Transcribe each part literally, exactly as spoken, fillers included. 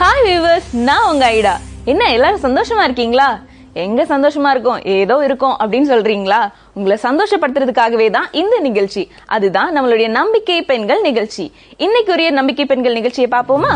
Hi viewers, நான் உங்க ஐடா. என்ன எல்லாரும் சந்தோஷமா இருக்கீங்களா? எங்க சந்தோஷமா இருக்கும், ஏதோ இருக்கும் அப்படின்னு சொல்றீங்களா? உங்களை சந்தோஷப்படுத்துறதுக்காகவே தான் இந்த நிகழ்ச்சி. அதுதான் நம்மளுடைய நம்பிக்கை பெண்கள் நிகழ்ச்சி. இன்னைக்குரிய நம்பிக்கை பெண்கள் நிகழ்ச்சியை பார்ப்போமா?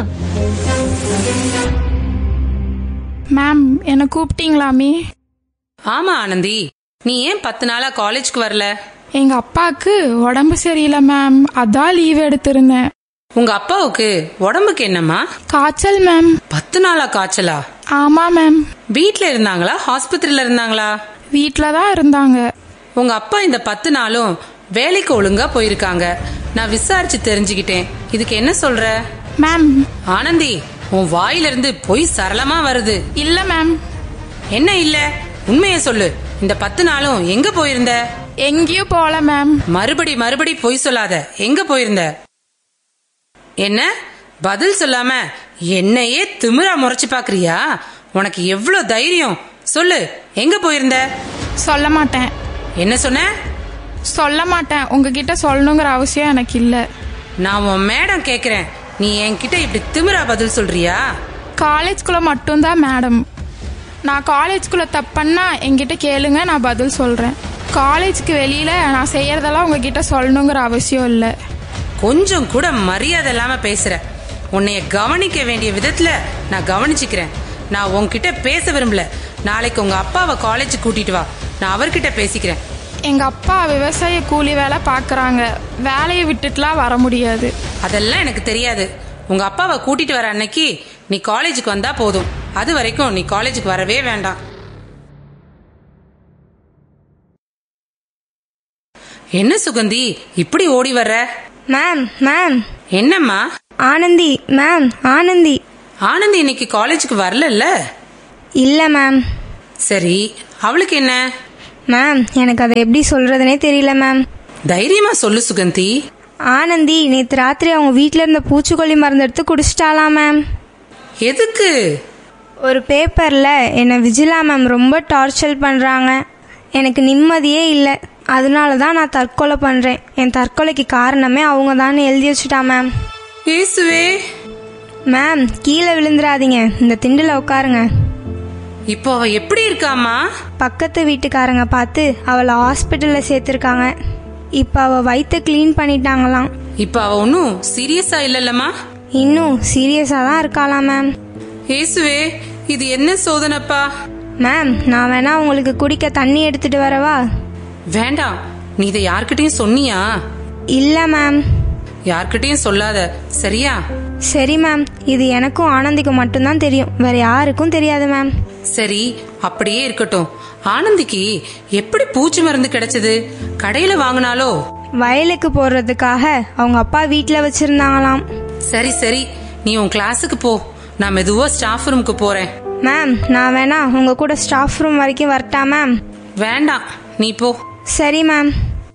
மேம், என்ன கூப்பிட்டீங்களாமே? ஆமா ஆனந்தி, நீ ஏன் பத்து நாளா காலேஜ்க்கு வரல? எங்க அப்பாவுக்கு உடம்பு சரியில்லை மேம், அதான் லீவ் எடுத்திருந்தேன். உங்க அப்பாவுக்கு உடம்புக்கு என்னம்மா? காய்ச்சல் மேம். பத்து நாளா காய்ச்சலா? ஆமா மேம். வீட்ல இருந்தாங்களா ஹாஸ்பத்திரியில இருந்தாங்களா? வீட்ல தான் இருந்தாங்க. உங்க அப்பா இந்த பத்து நாளும் வேலைக்கு ஒழுங்கா போயிருக்காங்க. நான் விசாரிச்சு தெரிஞ்சுக்கிட்டேன். இதுக்கு என்ன சொல்ற? மேம். ஆனந்தி, உன் வாயில இருந்து பொய் சரளமா வருது. இல்ல மேம். என்ன இல்ல, உண்மையை சொல்லு. இந்த பத்து நாளும் எங்க போயிருந்த? எங்கேயும் போல மேம். மறுபடி மறுபடி பொய் சொல்லாத. எங்க போயிருந்த? என்ன பதில் சொல்லாம என்னையே திமிரா முறைச்சு பாக்குறியா? உனக்கு எவ்வளவு தைரியம்? சொல்லு, எங்க போயிருந்த? சொல்ல மாட்டேன். என்ன சொன்ன? சொல்ல மாட்டேன். உங்ககிட்ட சொல்லணுங்கிற அவசியம் எனக்கு இல்ல. நான் உன் மேடம் கேக்குறேன், நீ என்கிட்ட இப்படி திமிரா பதில் சொல்றியா? காலேஜ்குள்ள மட்டும்தான் மேடம். நான் காலேஜ்குள்ள தப்பண்ணா என்கிட்ட கேளுங்க, நான் பதில் சொல்றேன். காலேஜுக்கு வெளியில நான் செய்யறதெல்லாம் உங்ககிட்ட சொல்லணுங்கிற அவசியம் இல்ல. கொஞ்சம் கூட மரியாதை இல்லாம பேசுற. உன்னைய கவனிக்க வேண்டிய விதத்துல நான் கவனிச்சுக்கிறேன். நான் உன்கிட்ட பேச விரும்பல. நாளைக்கு உங்க அப்பாவை காலேஜுக்கு கூட்டிட்டு வா, நான் அவர்கிட்ட பேசிக்கிறேன். எங்க அப்பா விவசாய கூலி வேலை பாக்குறாங்க, வேலையை விட்டுட்டுலாம் வர முடியாது. அதெல்லாம் எனக்கு தெரியாது. உங்க அப்பாவை கூட்டிட்டு வர அன்னைக்கு நீ காலேஜுக்கு வந்தா போதும். அது வரைக்கும் நீ காலேஜுக்கு வரவே வேண்டாம். என்ன சுகந்தி, இப்படி ஓடி வர்ற? Ma'am ma'am. என்னம்மா? ஆனந்தி மேம். ஆனந்தி. ஆனந்தி இன்னைக்கு காலேஜுக்கு வரல? இல்ல மேம். சரி, அவளுக்கு என்ன? மேம், எனக்கு அதை எப்படி சொல்றதுனே தெரியல மேம். தைரியமா சொல்லு சுகந்தி. ஆனந்தி நேற்று ராத்திரி அவங்க வீட்டில் இருந்த பூச்சிக்கொல்லி மருந்து எடுத்து குடிச்சிட்டாலாம் மேம். எதுக்கு? ஒரு பேப்பர்ல என்னை விஜிலா மேம் ரொம்ப டார்ச்சர் பண்றாங்க. எனக்கு நிம்மதியே இல்லை. அதனால தான் நான் தற்கொலை பண்றேன். என் தற்கொலைக்கு காரணமே அவங்க தான் எழுதி வச்சுட்டா மேம். இயேசுவே. மேம், கீழே விழுந்துடாதீங்க, இந்த திண்டுல உட்காருங்க. இப்போ அவ எப்படி இருக்காமா? பக்கத்து வீட்டுக்காரங்க பார்த்து அவளை ஹாஸ்பிட்டல்ல சேர்த்திருக்காங்க. இப்ப அவ வயிற்ற கிளீன் பண்ணிட்டாங்களாம். இப்ப அவ ஒன்னும் சீரியஸா இல்லல்லம்மா? இன்னும் சீரியஸா தான் இருக்காளாம் மேம். இயேசுவே, இது என்ன சோதனைப்பா? மேம், நான் வேணா உங்களுக்கு குடிக்க தண்ணி எடுத்துட்டு வரவா? வேண்டாம். நீ இதை யார்கிட்டயும் சொன்னியா? இல்ல மேம். யார்கிட்டயும் சொல்லாத, சரியா? சரி மேம். இது எனக்கும் ஆனந்திக்கும் மட்டும்தான் தெரியும், வேற யாருக்கும் தெரியாது மேம். சரி, அப்படியே இருக்கட்டும். ஆனந்திக்கு எப்படி பூச்சி மருந்து கிடைச்சது? கடையில வாங்கினாலோ? வயலுக்கு போடுறதுக்காக அவங்க அப்பா வீட்டுல வச்சிருந்தாங்களாம். சரி சரி, நீ உன் கிளாஸுக்கு போ. நான் மெதுவா ஸ்டாஃப் ரூமுக்கு போறேன். மேம், நான் வேணா உங்க கூட ஸ்டாஃப் ரூம் வரைக்கும் வரட்டா மேம்? வேண்டாம், நீ போ. சரி மேம்.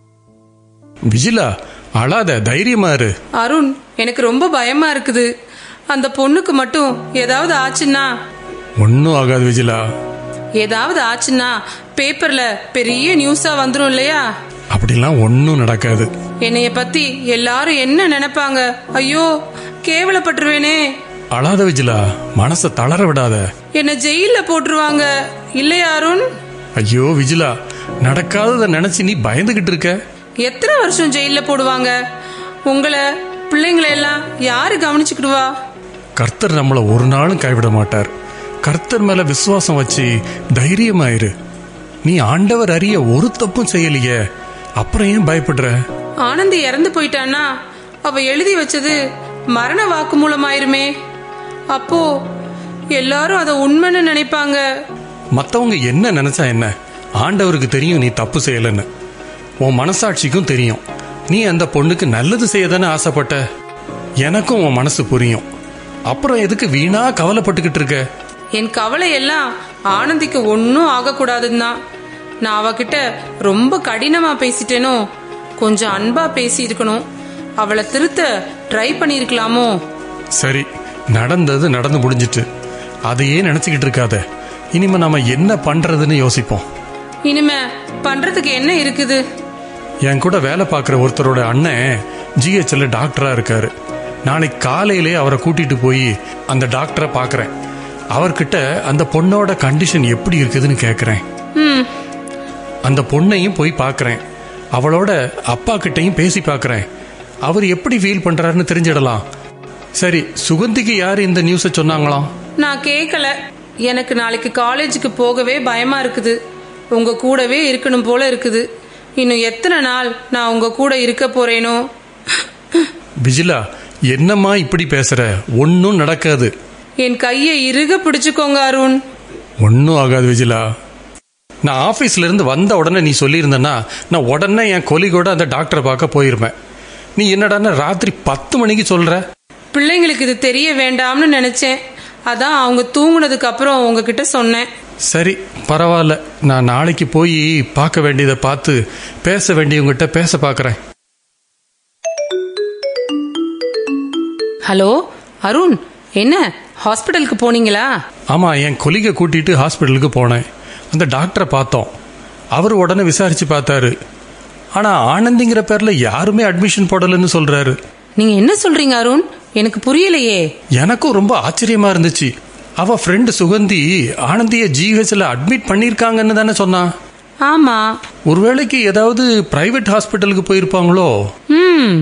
விஜிலா, அழாத, தைரியமா இரு. அருண், எனக்கு ரொம்ப பயமா இருக்குது. அந்த பொண்ணுக்கு மட்டும் ஏதாவது ஆச்சுன்னா? ஒன்னும் ஆகாது விஜிலா. ஏதாவது ஆச்சுன்னா பேப்பர்ல பெரிய நியூஸா வந்துரும் இல்லையா? அப்படிலாம் ஒன்னும் நடக்காது. என்னைய பத்தி எல்லாரும் என்ன நினைப்பாங்க? ஐயோ, கேவலப்பட்டுருவேனே. அழாத விஜிலா, மனச தளர விடாத. என்ன ஜெயில போட்டுருவாங்க இல்லையா அருண்? ஐயோ விஜிலா, நடக்காதத நினைச்சு நீ பயந்துகிட்டு இருக்க. எத்தனை வருஷம் ஜெயில போடுவாங்க? உங்களை பிள்ளைங்களை எல்லாம் யாரு கவனிச்சுக்கிடுவா? கர்த்தர் நம்மள ஒரு நாளும் கைவிட மாட்டார். கர்த்தர் மேல விசுவாசம் வச்சு தைரியமாயிரு. நீ ஆண்டவர் அறிய ஒரு தப்பும் செய்யலையே, அப்புறம் ஏன் பயப்படுற? ஆனந்தி இறந்து போயிட்டான்னா அவ எழுதி வச்சது மரண வாக்கு மூலமாயிருமே. அப்போ எல்லாரும் அத உண்மைன்னு நினைப்பாங்க. மத்தவங்க என்ன நினைச்சா என்ன? ஆண்டவருக்கு தெரியும் நீ தப்பு செய்யலன்னு. உன் மனசாட்சிக்கும் தெரியும் நீ அந்த பொண்ணுக்கு நல்லது செய்யதானே ஆசைப்பட்ட. எனக்கும் உன் மனசு புரியும். அப்புறம் எதுக்கு வீணா கவலைப்பட்டுக்கிட்டு இருக்க? என் கவலை எல்லாம் ஆனந்திக்கு ஒன்னும் ஆகக்கூடாதுன்னு தான். நான் அவகிட்ட ரொம்ப கடினமா பேசிட்டேனோ? கொஞ்சம் அன்பா பேசி இருக்கணும். அவளை திருத்த ட்ரை பண்ணிருக்கலாமோ? சரி, நடந்தது நடந்து முடிஞ்சிட்டு. அதையே நினைச்சுக்கிட்டு இருக்காத. இனிமே நாம என்ன பண்றதுன்னு யோசிப்போம். இனிமே பண்றதுக்கு என்ன இருக்குது? என் கூட வேலை பார்க்குற ஒருத்தரோட அண்ணன் ஜிஹெச்ல டாக்டரா இருக்காரு. நாளைக்கு காலையிலே அவரை கூட்டிட்டு போய் அந்த டாக்டரை பார்க்கறேன். அவர்கிட்ட அந்த பொண்ணோட கண்டிஷன் எப்படி இருக்குதுன்னு கேட்கறேன். அந்த பொண்ணையும் போய் பார்க்கறேன். அவளோட அப்பா கிட்டையும் பேசி பார்க்கறேன். அவர் எப்படி ஃபீல் பண்றாருன்னு தெரிஞ்சிடலாம். சரி, சுகந்திக்கு யாரு இந்த நியூஸை சொன்னாங்களாம்? நான் கேட்கல. எனக்கு நாளைக்கு காலேஜுக்கு போகவே பயமா இருக்குது. உங்க கூடவே இருக்கணும் போல இருக்குது. இன்னும் எத்தனை நாள் நான் உங்க கூட இருக்க போறேனோ. விஜிலா, என்னம்மா இப்படி பேசுற? ஒன்னும் நடக்காது. என் கையை இறுக பிடிச்சுக்கோங்க அருண். ஒன்னும் ஆகாது விஜிலா. நான் ஆபீஸ்ல இருந்து வந்த உடனே நீ சொல்லியிருந்தனா நான் உடனே என் கொலிகோட அந்த டாக்டரை பார்க்க போயிருப்பேன். நீ என்னடான்னு ராத்திரி பத்து மணிக்கு சொல்ற? பிள்ளைங்களுக்கு இது தெரிய வேண்டாம்னு நினைச்சேன். அதான் அவங்க தூங்குனதுக்கு அப்புறம் உங்ககிட்ட சொன்னேன். சரி, பரவாயில்ல. நான் நாளைக்கு போய் பார்க்க வேண்டியதை பார்த்து பேச வேண்டியவங்கிட்ட பேச பார்க்கறேன். ஹலோ அருண், என்ன ஹாஸ்பிட்டலுக்கு போனீங்களா? ஆமா, என் கொலிகை கூட்டிட்டு ஹாஸ்பிட்டலுக்கு போனேன். அந்த டாக்டரை பார்த்தோம். அவர் உடனே விசாரிச்சு பார்த்தாரு. ஆனா ஆனந்திங்கிற பேர்ல யாருமே அட்மிஷன் போடலன்னு சொல்றாரு. நீங்க என்ன சொல்றீங்க அருண்? எனக்கு புரியலையே. எனக்கும் ரொம்ப ஆச்சரியமா இருந்துச்சு. அவ ஃப்ரெண்டு சுகந்தி ஆனந்திய ஜிஹெச்ல அட்மிட் பண்ணிருக்காங்கன்னு தானே சொன்னா. ஆமா. ஒருவேளைக்கு ஏதாவது பிரைவேட் ஹாஸ்பிட்டலுக்கு போயிருப்பாங்களோ? ம்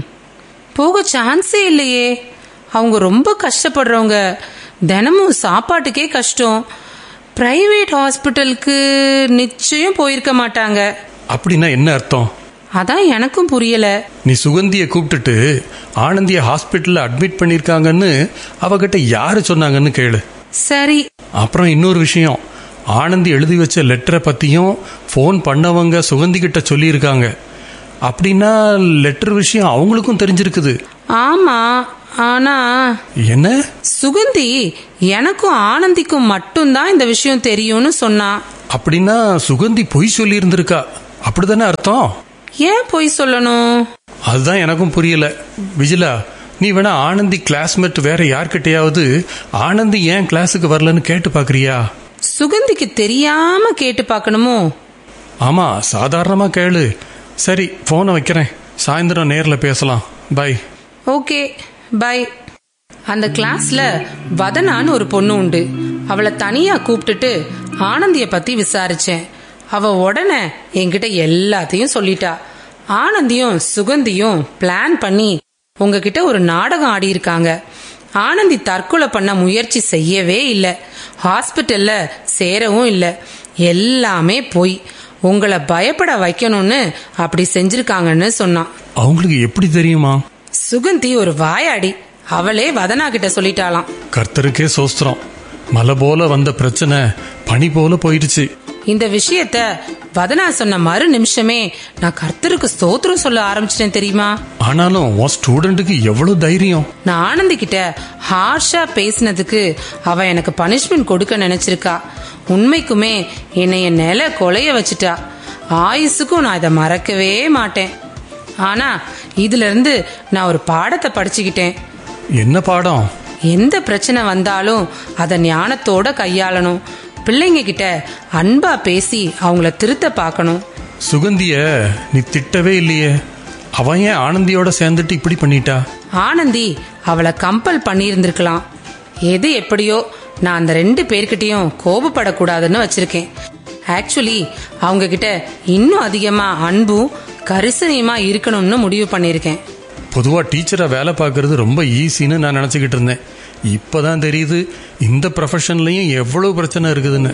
போக சான்ஸே இல்லையே. அவங்க ரொம்ப கஷ்டப்படுறவங்க. தினமும் சாப்பாட்டுக்கே கஷ்டம். பிரைவேட் ஹாஸ்பிட்டலுக்கு நிச்சயம் போயிருக்க மாட்டாங்க. அப்படின்னா என்ன அர்த்தம்? அதான் எனக்கும் புரியல. நீ சுகந்திய கூப்பிட்டுட்டு ஆனந்திய ஹாஸ்பிட்டல்ல அட்மிட் பண்ணிருக்காங்கன்னு அவகிட்ட யாரு சொன்னாங்கன்னு கேளு. சரி. அப்புறம் இன்னொரு விஷயம், ஆனந்தி எழுதி வச்ச லெட்டரை பத்தியும் போன் பண்ணவங்க சுகந்தி கிட்ட சொல்லி இருக்காங்க. அப்படின்னா லெட்டர் விஷயம் அவங்களுக்கும் தெரிஞ்சிருக்குது. ஆமா, ஆனா என்ன? சுகந்தி எனக்கும் ஆனந்திக்கும் மட்டும்தான் இந்த விஷயம் தெரியும்னு சொன்னா. அப்படின்னா சுகந்தி பொய் சொல்லி இருந்திருக்கா, அப்படிதானே அர்த்தம்? ஏன் பொய் சொல்லணும்? அதுதான் எனக்கும் புரியல. விஜிலா, நீ வேணா ஆனந்தி கிளாஸ்மேட் வேற யார்கிட்டயாவது ஆனந்தி ஏன் கிளாஸுக்கு வரலன்னு கேட்டு பாக்குறியா? சுகந்திக்கு தெரியாம கேட்டு பார்க்கணுமோ? ஆமா, சாதாரணமா கேளு. சரி, போனை வைக்கிறேன். சாயந்தரம் நேர்ல பேசலாம். பை. Okay, by. அந்த கிளாஸ்ல வதனான்னு ஒரு பொண்ணு உண்டு. அவளை தனியா கூப்பிட்டுட்டு ஆனந்திய பத்தி விசாரிச்சேன். அவ உடனே என்கிட்ட எல்லாத்தையும் சொல்லிட்டா. ஆனந்தியும் சுகந்தியும் பிளான் பண்ணி உங்ககிட்ட ஒரு நாடகம் ஆடி இருக்காங்க. ஆனந்தி தற்கொலை பண்ண முயற்சி செய்யவே இல்லை, ஹாஸ்பிட்டல்ல சேரவும் இல்லை. எல்லாமே போய் உங்களை பயப்பட வைக்கணும்னு அப்படி செஞ்சிருக்காங்கன்னு சொன்னான். அவங்களுக்கு எப்படி தெரியுமா? சுகந்தி ஒரு வாயாடி. அவளே வதனா கிட்ட சொல்லிட்டாளாம். கர்த்தருக்கே சோஸ்திரம். மலை போல வந்த பிரச்சனை பனி போல போயிடுச்சு. இந்த விஷயத்த வதனா சொன்ன மறு நிமிஷமே நான் கர்த்தருக்கு ஸ்தோத்திரம் சொல்ல ஆரம்பிச்சிட்டேன் தெரியுமா? ஆனாலும் உன் ஸ்டூடெண்ட்டுக்கு எவ்வளவு தைரியம். நான் ஆனந்தி கிட்ட ஹார்ஷா பேசினதுக்கு அவ எனக்கு பனிஷ்மெண்ட் கொடுக்க நினைச்சிருக்கா. உண்மைக்குமே என்னைய நில கொலைய வச்சுட்டா. ஆயுசுக்கும் நான் இதை மறக்கவே மாட்டேன். ஆனா இதுல இருந்து நான் ஒரு பாடத்தை படிச்சுக்கிட்டேன். என்ன பாடம்? எந்த பிரச்சனை வந்தாலும் அதை ஞானத்தோட கையாளணும். பிள்ளைங்க கிட்ட அன்பா பேசி அவங்கள திருத்த பார்க்கணும். சுகந்திய நீ திட்டவே இல்லையே. அவன் ஏன் ஆனந்தியோட சேர்ந்துட்டு இப்படி பண்ணிட்டா? ஆனந்தி அவளை கம்பல் பண்ணியிருந்திருக்கலாம். எது எப்படியோ நான் அந்த ரெண்டு பேர்கிட்டயும் கோபப்படக்கூடாதுன்னு வச்சிருக்கேன். ஆக்சுவலி அவங்க கிட்ட இன்னும் அதிகமா அன்பும் கரிசனையுமா இருக்கணும்னு முடிவு பண்ணிருக்கேன். பொதுவா டீச்சரா வேலை பார்க்கறது ரொம்ப ஈஸின்னு நான் நினைச்சுக்கிட்டு இருந்தேன். இப்பதான் தெரியுது இந்த ப்ரொஃபஷன்லயும் எவ்வளவு பிரச்சனை இருக்குதுன்னு.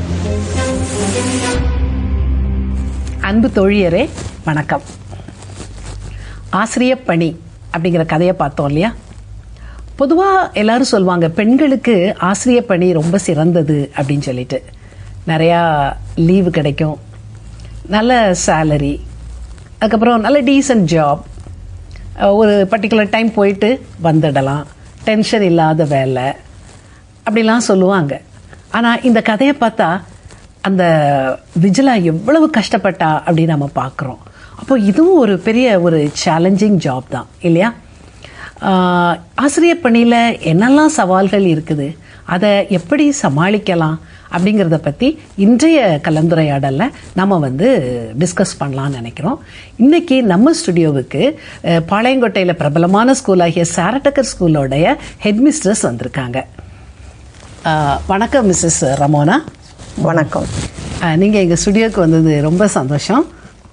அன்பு தோழியரே வணக்கம். ஆசிரியப் பணி அப்படிங்கிற கதையை பார்த்தோம் இல்லையா? பொதுவாக எல்லாரும் சொல்லுவாங்க பெண்களுக்கு ஆசிரியப் பணி ரொம்ப சிறந்தது அப்படின்னு சொல்லிட்டு. நிறையா லீவு கிடைக்கும், நல்ல சேலரி, அதுக்கப்புறம் நல்ல டீசன்ட் ஜாப், ஒரு பர்டிகுலர் டைம் போயிட்டு வந்துடலாம், டென்ஷன் இல்லாத வேலை அப்படிலாம் சொல்லுவாங்க. ஆனால் இந்த கதையை பார்த்தா அந்த விஜிலா எவ்வளவு கஷ்டப்பட்டா அப்படின்னு நம்ம பார்க்குறோம். அப்போ இதுவும் ஒரு பெரிய ஒரு சேலஞ்சிங் ஜாப் தான் இல்லையா? ஆசிரியர் பணியில் என்னெல்லாம் சவால்கள் இருக்குது, அதை எப்படி சமாளிக்கலாம் அப்படிங்கிறத பற்றி இன்றைய கலந்துரையாடலில் நம்ம வந்து டிஸ்கஸ் பண்ணலாம்னு நினைக்கிறோம். இன்னைக்கு நம்ம ஸ்டுடியோவுக்கு பாளையங்கோட்டையில் பிரபலமான ஸ்கூலாகிய சாரட்டக்கர் ஸ்கூலோடைய ஹெட்மிஸ்ட்ரஸ் வந்திருக்காங்க. வணக்கம் மிஸ்ஸஸ் ரமோனா. வணக்கம். நீங்கள் எங்கள் ஸ்டுடியோவுக்கு வந்தது ரொம்ப சந்தோஷம்.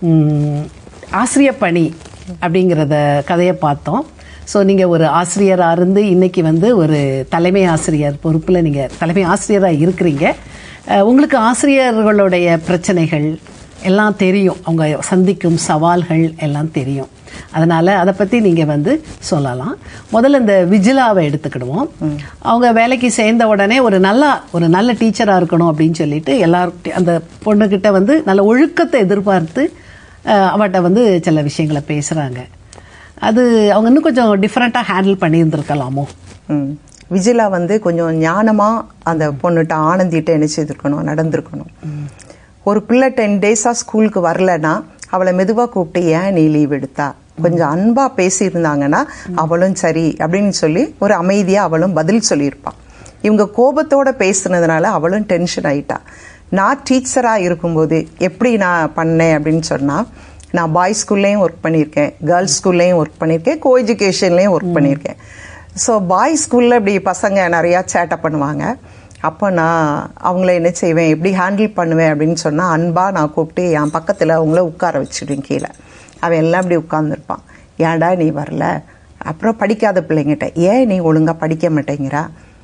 ஆசிரியர் பணி அப்படிங்கிறத கதையை பார்த்தோம். ஸோ நீங்கள் ஒரு ஆசிரியராக இருந்து இன்னைக்கு வந்து ஒரு தலைமை ஆசிரியர் பொறுப்பில் நீங்கள் தலைமை ஆசிரியராக இருக்கிறீங்க. உங்களுக்கு ஆசிரியர்களுடைய பிரச்சனைகள் எல்லாம் தெரியும், அவங்க சந்திக்கும் சவால்கள் எல்லாம் தெரியும். அதனால் அதை பற்றி நீங்கள் வந்து சொல்லலாம். முதல்ல இந்த விஜிலாவை எடுத்துக்கிடுவோம். அவங்க வேலைக்கு சேர்ந்த உடனே ஒரு நல்ல ஒரு நல்ல டீச்சராக இருக்கணும் அப்படின்னு சொல்லிட்டு எல்லார்கிட்ட அந்த பொண்ணுக்கிட்ட வந்து நல்ல ஒழுக்கத்தை எதிர்பார்த்து அவட்ட வந்து சில விஷயங்களை பேசுகிறாங்க. அது அவங்க இன்னும் கொஞ்சம் டிஃப்ரெண்ட்டாக ஹேண்டில் பண்ணியிருந்துருக்கலாமோ? விஜிலா வந்து கொஞ்சம் ஞானமாக அந்த பொண்ணுகிட்ட ஆனந்திட்ட என்ன செய்திருக்கணும், நடந்திருக்கணும். ஒரு பிள்ளை டென் டேஸாக ஸ்கூலுக்கு வரலன்னா அவளை மெதுவாக கூப்பிட்டு ஏன் நீ லீவ் எடுத்தா, கொஞ்சம் அன்பாக பேசியிருந்தாங்கன்னா அவளும் சரி அப்படின்னு சொல்லி ஒரு அமைதியாக அவளும் பதில் சொல்லியிருப்பாள். இவங்க கோபத்தோட பேசுனதுனால அவளும் டென்ஷன் ஆயிட்டா. நான் டீச்சராக இருக்கும்போது எப்படி நான் பண்ணேன் அப்படின்னு சொன்னால், நான் பாய்ஸ் ஸ்கூல்லையும் ஒர்க் பண்ணியிருக்கேன், கேர்ள்ஸ் ஸ்கூல்லையும் ஒர்க் பண்ணியிருக்கேன், கோ எஜுகேஷன்லேயும் ஒர்க் பண்ணியிருக்கேன். ஸோ பாய்ஸ் ஸ்கூலில் இப்படி பசங்க நிறையா சேட்டை பண்ணுவாங்க. அப்போ நான் அவங்கள என்ன செய்வேன், எப்படி ஹேண்டில் பண்ணுவேன் அப்படின்னு சொன்னால், அன்பாக நான் கூப்பிட்டு என் பக்கத்தில் அவங்கள உட்கார வச்சுடுவேன். கீழே அவன் எல்லாம் இப்படி உட்காந்துருப்பான். ஏன்டா நீ வரல, அப்புறம் படிக்காத பிள்ளைங்கிட்ட ஏன் நீ ஒழுங்காக படிக்க மாட்டேங்கிறா,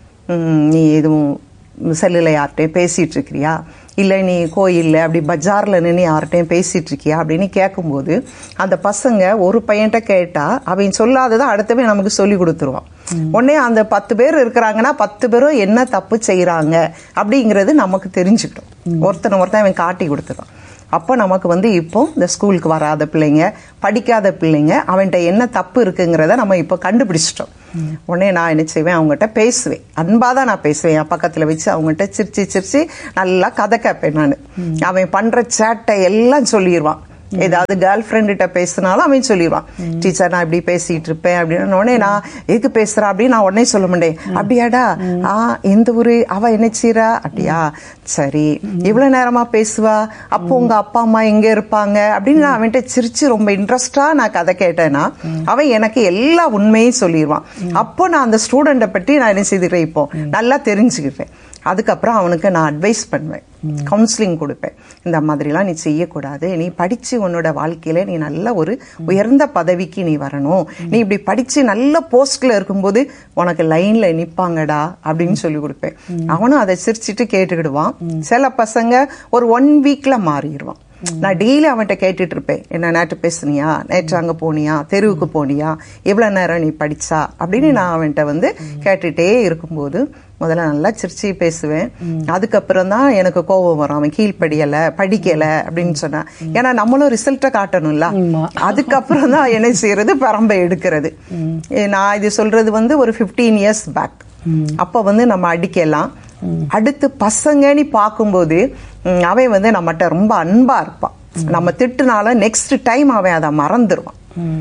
நீ எதுவும் செல்லில் யார்கிட்டையும் பேசிகிட்டு இருக்கிறியா, இல்லை நீ கோயிலில் அப்படி பஜாரில் நின்று யார்கிட்டையும் பேசிகிட்டு இருக்கியா அப்படின்னு கேட்கும்போது அந்த பசங்க ஒரு பையன்கிட்ட கேட்டால் அவன் சொல்லாததான் அடுத்தவன் நமக்கு சொல்லி கொடுத்துருவான். உடனே அந்த பத்து பேர் இருக்கிறாங்கன்னா பத்து பேரும் என்ன தப்பு செய்கிறாங்க அப்படிங்கிறது நமக்கு தெரிஞ்சுக்கிட்டோம். ஒருத்தனை ஒருத்தன் அவன் காட்டி கொடுத்துருவான். அப்போ நமக்கு வந்து இப்போ இந்த ஸ்கூலுக்கு வராத பிள்ளைங்க, படிக்காத பிள்ளைங்க, அவன்கிட்ட என்ன தப்பு இருக்குங்கிறத நம்ம இப்போ கண்டுபிடிச்சிட்டோம். உடனே நான் என்ன செய்வேன், அவங்ககிட்ட பேசுவேன், அன்பாக தான் நான் பேசுவேன். என் பக்கத்தில் வச்சு அவங்ககிட்ட சிரிச்சு சிரிச்சு நல்லா கதை கேட்பேன். நான் அவன் பண்ணுற சேட்டை எல்லாம் சொல்லிடுவான். ஏதாவது கேர்ள் ஃப்ரெண்ட்கிட்ட பேசினாலும் அவன் சொல்லிடுவான், டீச்சர் நான் இப்படி பேசிட்டு இருப்பேன் அப்படின்னு. உடனே நான் எதுக்கு பேசுறா அப்படின்னு நான் உடனே சொல்ல மாட்டேன். அப்படியாடா, ஆ எந்த ஊரு, அவ என்ன செய்யறா, அப்படியா சரி, இவ்வளவு நேரமா பேசுவா, அப்போ உங்க அப்பா அம்மா எங்க இருப்பாங்க அப்படின்னு நான் அவன்கிட்ட சிரிச்சு ரொம்ப இன்ட்ரெஸ்டா நான் கதை கேட்டேன்னா அவன் எனக்கு எல்லா உண்மையும் சொல்லிடுவான். அப்போ நான் அந்த ஸ்டூடெண்ட்டை பற்றி நான் என்ன செய்துக்கிறேன், இப்போ நல்லா தெரிஞ்சுக்கிட்டேன். அதுக்கப்புறம் அவனுக்கு நான் அட்வைஸ் பண்ணுவேன், கவுன்சிலிங் கொடுப்பேன். இந்த மாதிரிலாம் நீ செய்யக்கூடாது, நீ படிச்சு உன்னோட வாழ்க்கையில நீ நல்ல ஒரு உயர்ந்த பதவிக்கு நீ வரணும், நீ இப்படி படிச்சு நல்ல போஸ்ட்ல இருக்கும்போது உனக்கு லைன்ல நிப்பாங்கடா அப்படின்னு சொல்லி கொடுப்பேன். அவனும் அதை சிரிச்சுட்டு கேட்டுக்கிடுவான். சில பசங்க ஒரு ஒன் வீக்ல மாறிடுவான். நான் டெய்லி அவன்கிட்ட கேட்டுட்டு இருப்பேன், என்ன நேற்று பேசுனியா, நேற்று அங்க போனியா, தெருவுக்கு போனியா, எவ்வளவு நேரம் நீ படிச்சா அப்படின்னு நான் அவன்கிட்ட வந்து கேட்டுட்டே இருக்கும்போது முதல்ல நல்லா சிரிச்சு பேசுவேன். அதுக்கப்புறம் தான் எனக்கு கோபம் வரும், அவன் கீழ்படியல படிக்கல அப்படின்னு சொன்னா. ஏன்னா நம்மளும் ரிசல்ட்டை காட்டணும்ல. அதுக்கப்புறம் தான் என்ன செய்யறது, பரம்பை எடுக்கிறது. நான் இது சொல்றது வந்து ஒரு பிப்டீன் இயர்ஸ் பேக். அப்ப வந்து நம்ம அடிக்கலாம். அடுத்து பசங்கன்னு பார்க்கும்போது அவன் வந்து நம்மகிட்ட ரொம்ப அன்பா இருப்பான். நம்ம திட்டுனால நெக்ஸ்ட் டைம் அவன் அதை மறந்துடுவான்.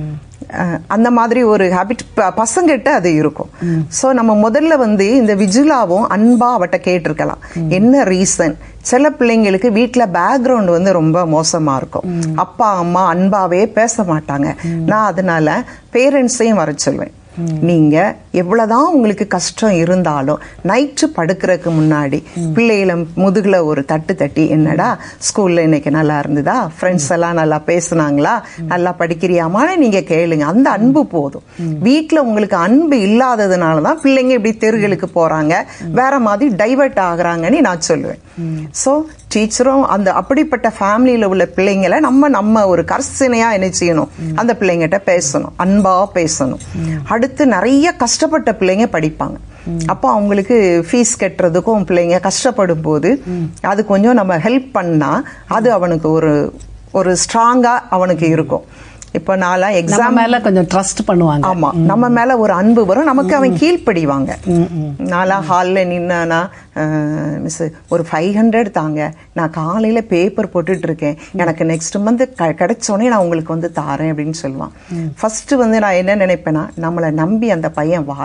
அந்த மாதிரி ஒரு ஹேபிட் பசங்கிட்ட அது இருக்கும். சோ நம்ம முதல்ல வந்து இந்த விஜிலாவும் அன்பா அவட்ட கேட்டிருக்கலாம், என்ன ரீசன். சில பிள்ளைங்களுக்கு வீட்டுல பேக்ரவுண்ட் வந்து ரொம்ப மோசமா இருக்கும், அப்பா அம்மா அன்பாவே பேச மாட்டாங்க. நான் அதனால பேரண்ட்ஸையும் வர சொல்வேன், நீங்க எவ்வளவுதான் உங்களுக்கு கஷ்டம் இருந்தாலும் நைட்டு படுக்கிறதுக்கு முன்னாடி பிள்ளைகள முதுகுல ஒரு தட்டு தட்டி, என்னடா ஸ்கூல்ல இன்னைக்கு நல்லா இருந்ததா, ஃப்ரெண்ட்ஸ் எல்லாம் நல்லா பேசுனாங்களா, நல்லா படிக்கிறியாமான்னு நீங்க கேளுங்க. அந்த அன்பு போதும். வீட்டுல உங்களுக்கு அன்பு இல்லாததுனாலதான் பிள்ளைங்க இப்படி தெருகளுக்கு போறாங்க, வேற மாதிரி டைவர்ட் ஆகுறாங்கன்னு நான் சொல்லுவேன். சோ டீச்சரும் அந்த அப்படிப்பட்ட ஃபேமிலியில உள்ள பிள்ளைங்களை நம்ம நம்ம ஒரு கர்சனையா என்ன செய்யணும், அந்த பிள்ளைங்கிட்ட பேசணும், அன்பா பேசணும். அடுத்து நிறைய கஷ்டப்பட்ட பிள்ளைங்க படிப்பாங்க. அப்போ அவங்களுக்கு ஃபீஸ் கட்டுறதுக்கும் பிள்ளைங்க கஷ்டப்படும் போது அது கொஞ்சம் நம்ம ஹெல்ப் பண்ணா அது அவனுக்கு ஒரு ஒரு ஸ்ட்ராங்கா அவனுக்கு இருக்கும். இப்ப நாளா எக்ஸாம் மேல கொஞ்சம் ட்ரஸ்ட் பண்ணுவாங்க. ஆமா, நம்ம மேல ஒரு அன்பு வரும், நமக்கு அவன் கீழ்ப்படிவாங்க. நாளா ஹால்ல நின்னா, மிஸ் ஒரு ஃபைவ் ஹண்ட்ரட் தாங்க, நான் காலையில பேப்பர் போட்டுட்டு இருக்கேன், எனக்கு நெக்ஸ்ட் மந்த் கிடைச்சோடனே நான் உங்களுக்கு வந்து தாரேன் அப்படின்னு சொல்லுவான். ஃபர்ஸ்ட் வந்து நான் என்ன நினைப்பேன்னா, நம்மளை நம்பி அந்த பையன் வாரான்,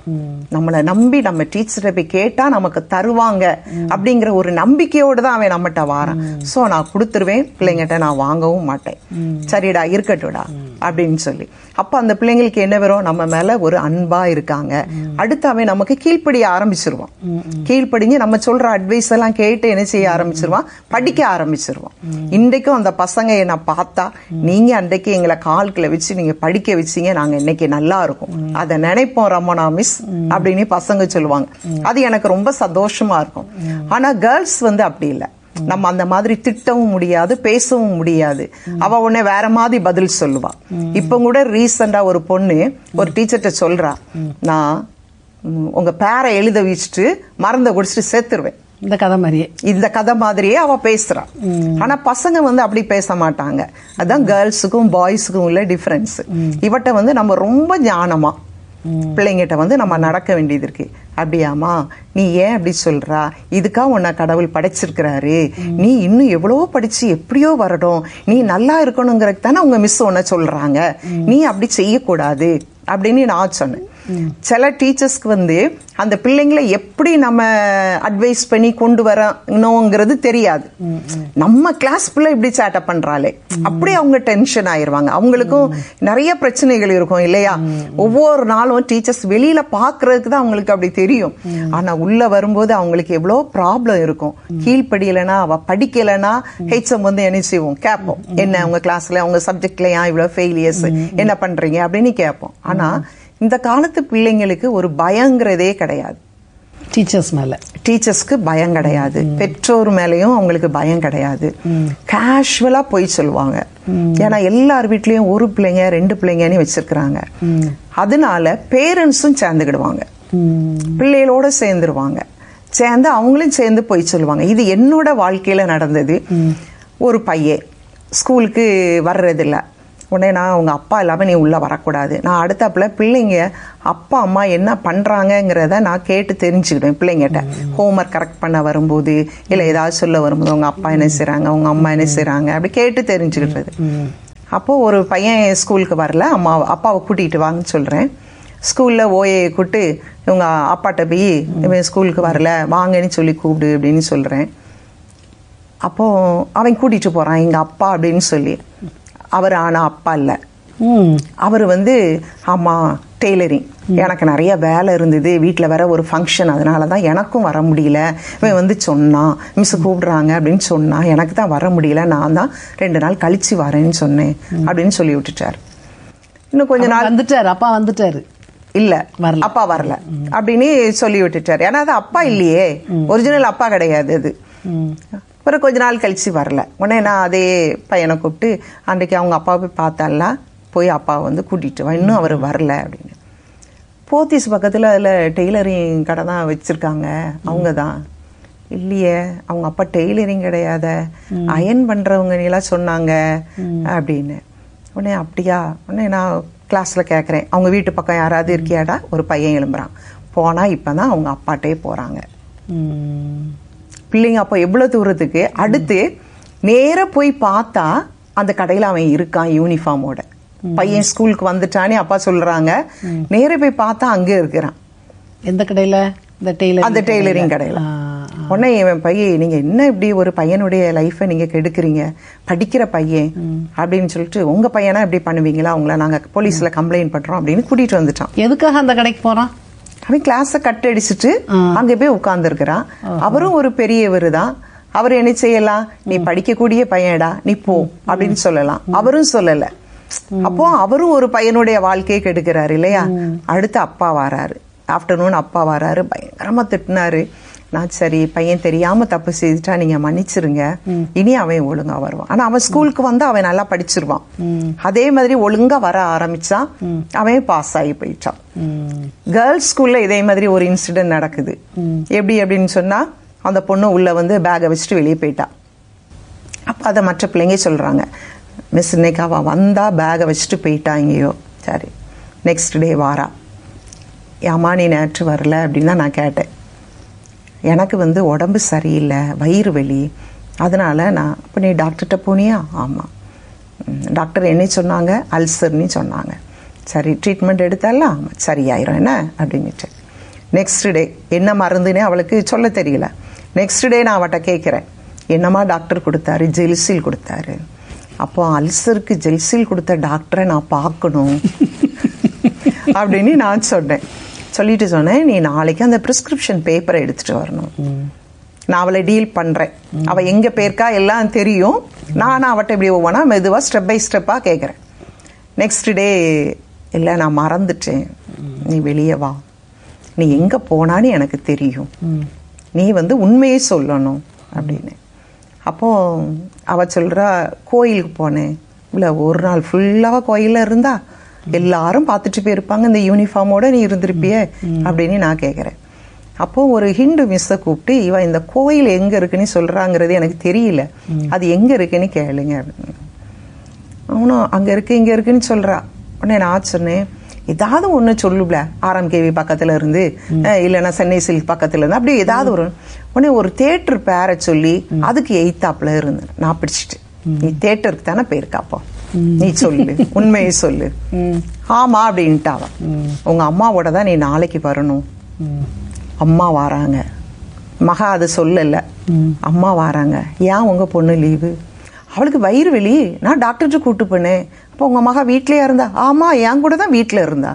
நம்மளை நம்பி நம்ம டீச்சரை போய் கேட்டா நமக்கு தருவாங்க அப்படிங்கிற ஒரு நம்பிக்கையோடு தான் அவன் நம்மகிட்ட வாரான். சோ நான் கொடுத்துருவேன், பிள்ளைங்கிட்ட நான் வாங்கவும் மாட்டேன். சரிடா இருக்கட்டும்டா அப்படின்னு சொல்லி. அப்ப அந்த பிள்ளைங்களுக்கு என்ன வரும், நம்ம மேல ஒரு அன்பா இருக்காங்க. அடுத்து அவன் நமக்கு கீழ்ப்படிய ஆரம்பிச்சிருவான். கீழ்ப்படிஞ்சு நம்ம சொல்ற அட்வைஸ் எல்லாம் கேட்டு என்ன செய்ய ஆரம்பிச்சிருவான், படிக்க ஆரம்பிச்சிருவான். இன்றைக்கும் அந்த பசங்க என்ன பார்த்தா, நீங்க அன்றைக்கு எங்களை கால்குள்ள வச்சு நீங்க படிக்க வச்சீங்க, நாங்க இன்னைக்கு நல்லா இருக்கும், அதை நினைப்போம் ரமணா மிஸ் அப்படின்னு பசங்க சொல்லுவாங்க. அது எனக்கு ரொம்ப சந்தோஷமா இருக்கும். ஆனா கேர்ள்ஸ் வந்து அப்படி இல்லை. நம்ம அந்த மாதிரி திட்டவும் முடியாது, பேசவும் முடியாது. அவ உடனே வேற மாதிரி பதில் சொல்லுவா. இப்ப கூட ரீசெண்டா ஒரு பொண்ணு ஒரு டீச்சர்கிட்ட சொல்றா, நான் உங்க பேரை எழுத வச்சுட்டு மறந்த குடிச்சிட்டு சேர்த்துருவேன். இந்த கதை மாதிரியே இந்த கதை மாதிரியே அவ பேசுறா. ஆனா பசங்க வந்து அப்படி பேச மாட்டாங்க. அதான் கேர்ள்ஸுக்கும் பாய்ஸுக்கும் உள்ள டிஃபரன்ஸ். இவட்ட வந்து நம்ம ரொம்ப ஞானமா பிள்ளைங்கிட்ட வந்து நம்ம நடக்க வேண்டியது இருக்கு. அப்படியாமா, நீ ஏன் அப்படி சொல்றா, இதுக்கா உன்னை கடவுள் படைச்சிருக்கிறாரு, நீ இன்னும் எவ்வளவோ படிச்சு எப்படியோ வரணும், நீ நல்லா இருக்கணுங்கிறதுக்கு தானே உங்க மிஸ் உன்னை சொல்றாங்க, நீ அப்படி செய்யக்கூடாது அப்படின்னு நான் சொன்னேன். சில டீச்சர்ஸ்க்கு வந்து அந்த பிள்ளைங்களை எப்படி நம்ம அட்வைஸ் பண்ணி கொண்டு வரணுங்கிறது தெரியாது. நம்ம கிளாஸ் பிள்ளை இப்படி சேட்டை பண்றாளே, அப்படியே அவங்க டென்ஷன் ஆயிருவாங்க. அவங்களுக்கும் நிறைய பிரச்சனைகள் இருக்கும் இல்லையா. ஒவ்வொரு நாளும் டீச்சர்ஸ் வெளியில பாக்குறதுக்கு தான் அவங்களுக்கு அப்படி தெரியும். ஆனா உள்ள வரும்போது அவங்களுக்கு எவ்வளவு ப்ராப்ளம் இருக்கும். கீழ்படியலைன்னா, அவ படிக்கலைன்னா ஹெச்எம் வந்து என்ன செய்வோம், கேட்போம், என்ன உங்க கிளாஸ்ல உங்க சப்ஜெக்ட்ல ஏன் இவ்வளவு ஃபெயிலியர்ஸ், என்ன பண்றீங்க அப்படின்னு கேட்போம். ஆனா இந்த காலத்து பிள்ளைங்களுக்கு ஒரு பயங்கிறதே கிடையாது. டீச்சர்ஸ் மேல டீச்சர்ஸ்க்கு பயம் கிடையாது, பெற்றோர் மேலயும் அவங்களுக்கு பயம் கிடையாது. கேஷுவலா போய் சொல்லுவாங்க. ஏன்னா எல்லார் வீட்லயும் ஒரு பிள்ளைங்க ரெண்டு பிள்ளைங்கன்னு வச்சிருக்கிறாங்க. அதனால பேரண்ட்ஸும் சேர்ந்துக்கிடுவாங்க, பிள்ளைகளோட சேர்ந்துருவாங்க. சேர்ந்து அவங்களும் சேர்ந்து போய் சொல்லுவாங்க. இது என்னோட வாழ்க்கையில நடந்தது. ஒரு பையன் ஸ்கூலுக்கு வர்றதில்ல. உடனே நான் அவங்க அப்பா இல்லாமல் நீ உள்ளே வரக்கூடாது, நான் அடுத்தாப்புல பிள்ளைங்க அப்பா அம்மா என்ன பண்ணுறாங்கங்கிறத நான் கேட்டு தெரிஞ்சுக்கிடுவேன். பிள்ளைங்கிட்ட ஹோம்ஒர்க் கரெக்ட் பண்ண வரும்போது இல்லை ஏதாவது சொல்ல வரும்போது அவங்க அப்பா என்ன செய்கிறாங்க, அவங்க அம்மா என்ன செய்கிறாங்க, அப்படி கேட்டு தெரிஞ்சுக்கிடுறது. அப்போது ஒரு பையன் ஸ்கூலுக்கு வரல, அம்மா அப்பாவை கூட்டிகிட்டு வாங்கன்னு சொல்கிறேன். ஸ்கூலில் ஓஏ கூப்பிட்டு இவங்க அப்பாட்ட போய் இவன் ஸ்கூலுக்கு வரல வாங்கன்னு சொல்லி கூப்பிடு அப்படின்னு சொல்கிறேன். அப்போது அவன் கூட்டிகிட்டு போகிறான் எங்கள் அப்பா அப்படின்னு சொல்லி. அவர் ஆனா அப்பா இல்ல, அவர் வந்து ஆமா டெய்லரிங், எனக்கு நிறைய வேலை இருந்தது வீட்டில் வேற ஒரு ஃபங்க்ஷன், அதனால தான் எனக்கும் வர முடியல. இவன் வந்து சொன்னான் மிஸ் கூப்பிடுறாங்க அப்படின்னு சொன்னா, எனக்கு தான் வர முடியல, நான் தான் ரெண்டு நாள் கழிச்சு வரேன்னு சொன்னேன் அப்படின்னு சொல்லி விட்டுட்டார். இன்னும் கொஞ்ச நாள் வந்துட்டாரு, அப்பா வந்துட்டாரு, இல்ல அப்பா வரல அப்படின்னு சொல்லி விட்டுட்டார். ஏன்னா அது அப்பா இல்லையே, ஒரிஜினல் அப்பா கிடையாது அது. அப்புறம் கொஞ்ச நாள் கழிச்சு வரல. உடனே நான் அதே பையனை கூப்பிட்டு அன்றைக்கு அவங்க அப்பா போய் பார்த்தால, போய் அப்பாவை வந்து கூட்டிட்டு வா, இன்னும் அவர் வரல அப்படின்னு. போத்தீஸ் பக்கத்தில் அதில் டெய்லரிங் கடை தான் வச்சிருக்காங்க, அவங்க தான். இல்லையே அவங்க அப்பா டெய்லரிங் கிடையாத, அயன் பண்றவங்க எல்லாம் சொன்னாங்க அப்படின்னு. உடனே அப்படியா, உடனே நான் கிளாஸ்ல கேட்குறேன், அவங்க வீட்டு பக்கம் யாராவது இருக்கியாடா, ஒரு பையன் எழும்புறான். போனா இப்பதான் அவங்க அப்பாட்டே போறாங்க. பிள்ளைங்க அப்போ எவ்வளவு தூரத்துக்கு. அடுத்து நேர போய் பார்த்தா அந்த கடையில அவன் இருக்கான் யூனிஃபார்மோட. பையன் ஸ்கூலுக்கு வந்துட்டானே அப்பா சொல்றாங்க. நேர போய் பார்த்தா அங்க இருக்கிறான். எந்த கடையில? அந்த டெய்லரிங் கடையில. உடனே இவன் பையன், நீங்க என்ன இப்படி ஒரு பையனுடைய லைஃபை நீங்க கெடுக்குறீங்க, படிக்கிற பையன் அப்படின்னு சொல்லிட்டு, உங்க பையனா இப்படி பண்ணுவீங்களா, உங்களை நாங்க போலீஸ்ல கம்ப்ளைண்ட் பண்றோம் அப்படின்னு கூட்டிட்டு வந்துட்டான். எதுக்காக அந்த கடைக்கு போறான்? அவன் கிளாஸ கட் அடிச்சுட்டு அங்க போய் உட்கார்ந்து இருக்கிறான். அவரும் ஒரு பெரியவர் தான். அவர் என்ன செய்யலாம், நீ படிக்கக்கூடிய பையன்டா நீ போ அப்படின்னு சொல்லலாம். அவரும் சொல்லல. அப்போ அவரும் ஒரு பையனுடைய வாழ்க்கையை கெடுக்கிறாரு இல்லையா. அடுத்து அப்பா வராரு, ஆஃப்டர்நூன் அப்பா வராரு, பயங்கரமா திட்டினாரு. நான் சரி பையன் தெரியாம தப்பு செய்துட்டா நீங்க மன்னிச்சிருங்க, இனி அவன் ஒழுங்கா வருவான். ஆனா அவன் ஸ்கூலுக்கு வந்து அவன் நல்லா படிச்சிருவான். அதே மாதிரி ஒழுங்கா வர ஆரம்பிச்சான், அவன் பாஸ் ஆகி போயிட்டான். கேர்ள்ஸ் ஸ்கூல்ல இதே மாதிரி ஒரு இன்சிடென்ட் நடக்குது. எப்படி அப்படின்னு சொன்னா, அந்த பொண்ணு உள்ள வந்து பேகை வச்சுட்டு வெளியே போயிட்டா. அப்ப அதை மற்ற பிள்ளைங்க சொல்றாங்க, மிஸ் இன்னைக்கு அவ வந்தா பேகை வச்சுட்டு போயிட்டாங்கயோ. சரி நெக்ஸ்ட் டே வாரா, ஏமா நீ நேற்று வரல அப்படின்னு தான் நான் கேட்டேன். எனக்கு வந்து உடம்பு சரியில்லை, வயிறு வலி, அதனால நான். அப்போ நீ டாக்டர்கிட்ட போனியா? ஆமாம். டாக்டர் என்ன சொன்னாங்க? அல்சர்னு சொன்னாங்க. சரி ட்ரீட்மெண்ட் எடுத்தாலாம் சரியாயிரும் என்ன அப்படின்னுட்டு. நெக்ஸ்ட் டே என்ன மருந்துன்னே அவளுக்கு சொல்ல தெரியல. நெக்ஸ்ட் டே நான் அவட்ட கேட்குறேன், என்னம்மா டாக்டர் கொடுத்தாரு? ஜெல்சில் கொடுத்தாரு. அப்போ அல்சருக்கு ஜெல்சில் கொடுத்த டாக்டரை நான் பார்க்கணும் அப்படின்னு நான் சொன்னேன். சொல்லிட்டு சொன்னேன், நீ நாளைக்கு அந்த ப்ரிஸ்கிரிப்ஷன் பேப்பரை எடுத்துட்டு வரணும். நான் அவளை டீல் பண்றேன். அவ எங்க பேருக்கா எல்லாம் தெரியும். நான் அவட்ட இப்படி ஒவ்வொன்றா மெதுவா ஸ்டெப் பை ஸ்டெப்பா கேட்குறேன். நெக்ஸ்ட் டே இல்லை நான் மறந்துட்டேன், நீ வெளியே வா, நீ எங்க போனான்னு எனக்கு தெரியும், நீ வந்து உண்மையே சொல்லணும் அப்படின்னு. அப்போ அவ சொல்றா, கோயிலுக்கு போனேன். இல்லை ஒரு நாள் ஃபுல்லாக கோயிலில் இருந்தா எல்லாரும் பார்த்துட்டு போயிருப்பாங்க, இந்த யூனிஃபார்மோட நீ இருந்திருப்பிய அப்படின்னு நான் கேட்குறேன். அப்போ ஒரு ஹிந்து மிஸ்ஸை கூப்பிட்டு, இவ இந்த கோயில் எங்க இருக்குன்னு சொல்றாங்கிறது எனக்கு தெரியல, அது எங்க இருக்குன்னு கேளுங்க அப்படின்னு. அவனும் அங்க இருக்கு இங்க இருக்குன்னு சொல்றா. உடனே நான் சொன்னேன், ஏதாவது ஒன்று சொல்லுப்ல, ஆர்எம்கேவி பக்கத்துல இருந்து இல்லைன்னா சென்னை சில்க் பக்கத்துல இருந்து அப்படி ஏதாவது ஒரு. உடனே ஒரு தேட்டர் பேரை சொல்லி அதுக்கு எய்த்தாப்புல இருந்து நான் பிடிச்சிட்டு, நீ தேட்டருக்கு தானே போயிருக்காப்போ, நீ சொல்லு உண்மையை சொல்லு. ஆமா அப்படின்ட்டாவா. உங்க அம்மாவோட தான் நீ நாளைக்கு வரணும். அம்மா வாராங்க. மகா அது சொல்லல, அம்மா வாராங்க. ஏன் உங்க பொண்ணு லீவு? அவளுக்கு வயிறு வெளி, நான் டாக்டர்கிட்ட கூட்டு போனேன். அப்போ உங்க மகா வீட்லயே இருந்தா? ஆமா என் கூட தான் வீட்டுல இருந்தா.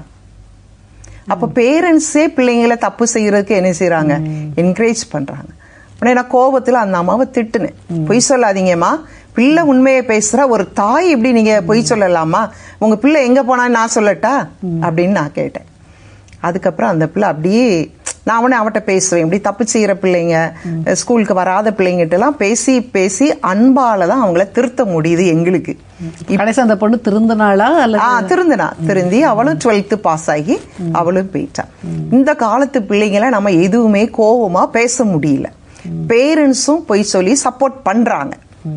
அப்ப பேரண்ட்ஸே பிள்ளைங்களை தப்பு செய்யறதுக்கு என்ன செய்யறாங்க? என்கரேஜ் பண்றாங்க. உடனே நான் கோபத்துல அந்த அம்மாவை திட்டுனேன், பொய் சொல்லாதீங்கம்மா, பிள்ளை உண்மையை பேசுற ஒரு தாய் இப்படி நீங்க பொய் சொல்லலாமா? உங்க பிள்ளை எங்க போனான்னு நான் சொல்லட்டா அப்படின்னு நான் கேட்டேன். அதுக்கப்புறம் அந்த பிள்ளை அப்படியே, நான் அவனை அவட்ட பேசுவேன், இப்படி தப்பு செய்யற பிள்ளைங்க, ஸ்கூலுக்கு வராத பிள்ளைங்கிட்ட எல்லாம் பேசி பேசி அன்பால தான் அவங்கள திருத்த முடியுது எங்களுக்கு. கடைசி அந்த பொண்ணு திருந்தனாளா? திருந்தினா, திருந்தி அவளும் டுவெல்த் பாஸ் ஆகி அவளும் போயிட்டா. இந்த காலத்து பிள்ளைங்களை நம்ம எதுவுமே கோபமா பேச முடியல. பேரண்ட்ஸும் போய் சொல்லி சப்போர்ட் பண்றாங்க.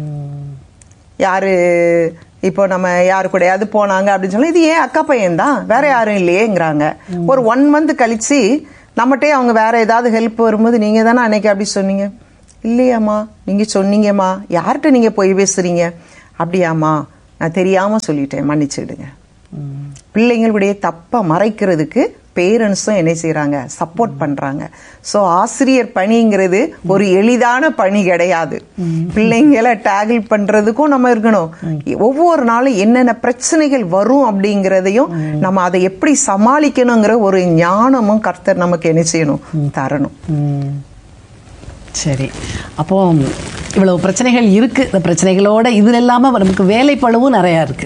யாரு இப்போ நம்ம யாரு கூடயாவது போனாங்க அப்படின்னு சொல்லி, இது ஏன் அக்கா பையன் தான், வேற யாரும் இல்லையேங்கிறாங்க. ஒரு ஒன் மந்த் கழிச்சு நம்மகிட்டே அவங்க வேற ஏதாவது ஹெல்ப் வரும்போது, நீங்க தானே அன்னைக்கு அப்படி சொன்னீங்க. இல்லையாம்மா நீங்க சொன்னீங்கம்மா, யார்கிட்ட நீங்க போய் பேசுறீங்க? அப்படியாம்மா நான் தெரியாம சொல்லிட்டேன், மன்னிச்சிடுங்க. பிள்ளைங்களுடைய தப்பை மறைக்கிறதுக்கு பேரண்ட்ஸும் என்ன செய்யறாங்க? சப்போர்ட் பண்றாங்க. சோ ஆசிரியர் பணிங்கிறது ஒரு எளிதான பணி கிடையாது. பிள்ளைங்களை டேக்கிள் பண்றதுக்கும் நம்ம இருக்கணும். ஒவ்வொரு நாளும் என்னென்ன பிரச்சனைகள் வரும் அப்படிங்கறதையும் நம்ம அதை எப்படி சமாளிக்கணுங்கிற ஒரு ஞானமும் கர்த்தர் நமக்கு என்ன செய்யணும்? தரணும். சரி, அப்போ இவ்வளவு பிரச்சனைகள் இருக்கு. இந்த பிரச்சனைகளோட இதுல இல்லாம நமக்கு வேலை பளுவும் நிறைய இருக்கு.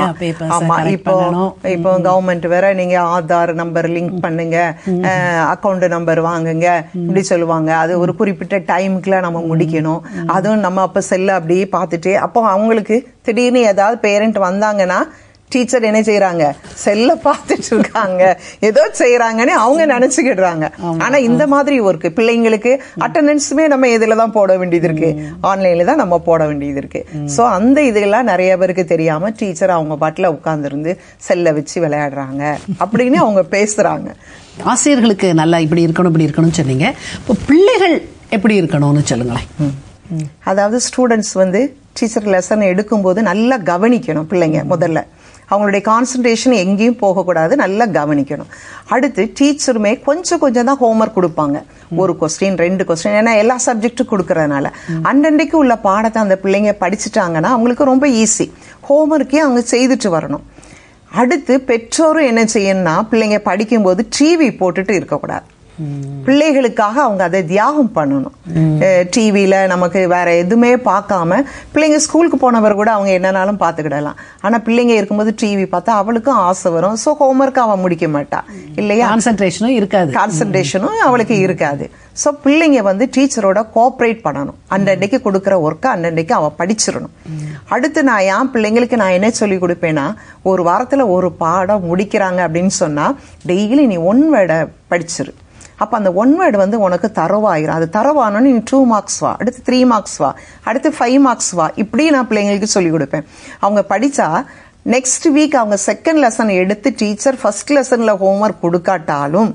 இப்போ இப்போ கவர்மெண்ட் வேற நீங்க ஆதார் நம்பர் லிங்க் பண்ணுங்க, அக்கௌண்ட் நம்பர் வாங்குங்க இப்படி சொல்லுவாங்க. அது ஒரு குறிப்பிட்ட டைமுக்குள்ள நம்ம முடிக்கணும். அதுவும் நம்ம அப்ப செல்ல அப்படியே பார்த்துட்டு, அப்போ அவங்களுக்கு திடீர்னு ஏதாவது பேரண்ட் வந்தாங்கன்னா டீச்சர் என்ன செய்யறாங்க? செல்ல பார்த்துட்டு இருக்காங்க, ஏதோ செய்யறாங்கன்னு அவங்க நினைச்சுக்கிடுறாங்க. ஆனா இந்த மாதிரி ஒர்க் பிள்ளைங்களுக்கு அட்டெண்டன்ஸுமே நம்ம இதுலதான் போட வேண்டியது இருக்கு, ஆன்லைன்ல தான் நம்ம போட வேண்டியது இருக்கு. சோ அந்த இதெல்லாம் நிறைய பேருக்கு தெரியாம டீச்சர் அவங்க பாட்டுல உட்கார்ந்து இருந்து செல்ல வச்சு விளையாடுறாங்க அப்படின்னு அவங்க பேசுறாங்க. ஆசிரியர்களுக்கு நல்லா இப்படி இருக்கணும் இப்படி இருக்கணும்னு சொன்னீங்க. இப்போ பிள்ளைகள் எப்படி இருக்கணும்னு சொல்லுங்களேன். அதாவது ஸ்டூடெண்ட்ஸ் வந்து டீச்சர் லெசன் எடுக்கும்போது நல்லா கவனிக்கணும். பிள்ளைங்க முதல்ல அவங்களுடைய கான்சன்ட்ரேஷன் எங்கேயும் போகக்கூடாது, நல்லா கவனிக்கணும். அடுத்து டீச்சருமே கொஞ்சம் கொஞ்சம் தான் ஹோம்ஒர்க் கொடுப்பாங்க, ஒரு கொஸ்டின் ரெண்டு கொஸ்டின், ஏன்னா எல்லா சப்ஜெக்டும் கொடுக்கறதுனால அன்னன்னைக்கு உள்ள பாடத்தை அந்த பிள்ளைங்க படிச்சுட்டாங்கன்னா அவங்களுக்கு ரொம்ப ஈஸி. ஹோம்ஒர்க்கே அவங்க செய்துட்டு வரணும். அடுத்து பெற்றோரும் என்ன செய்யணும்னா, பிள்ளைங்க படிக்கும்போது டிவி போட்டுட்டு இருக்கக்கூடாது. பிள்ளைகளுக்காக அவங்க அதை தியாகம் பண்ணணும். டிவியில நமக்கு வேற எதுவுமே பார்க்காம பிள்ளைங்க ஸ்கூலுக்கு போனவர் கூட அவங்க என்னன்னாலும் பார்த்துக்கிடலாம். ஆனா பிள்ளைங்க இருக்கும்போது டிவி பார்த்தா அவளுக்கும் ஆசை வரும். சோ ஹோம்ஒர்க் அவன் முடிக்க மாட்டா இல்லையா, கான்சன்ட்ரேஷனும் இருக்காது, கான்சன்ட்ரேஷனும் அவளுக்கு இருக்காது. சோ பிள்ளைங்க வந்து டீச்சரோட கோஆபரேட் பண்ணணும். அன்னன்னைக்கு கொடுக்கற ஒர்க்கை அன்னன்னைக்கு அவன் படிச்சிடணும். அடுத்து நான் என் பிள்ளைங்களுக்கு நான் என்ன சொல்லி கொடுப்பேன்னா, ஒரு வாரத்துல ஒரு பாடம் முடிக்கிறாங்க அப்படின்னு சொன்னா டெய்லி நீ ஒன் வேர்டை படிச்சிரு. அப்ப அந்த ஒன் வேர்டு வந்து உனக்கு தரவாயிரும். அது தரவானோன்னு நீ டூ மார்க்ஸ் வா, அடுத்து த்ரீ மார்க்ஸ் வா, அடுத்து ஃபைவ் மார்க்ஸ் வா, இப்படி நான் பிள்ளைங்களுக்கு சொல்லி கொடுப்பேன். அவங்க படிச்சா நெக்ஸ்ட் வீக் அவங்க செகண்ட் லெசன் எடுத்து டீச்சர் ஃபர்ஸ்ட் லெசன்ல ஹோம்ஒர்க் கொடுக்காட்டாலும்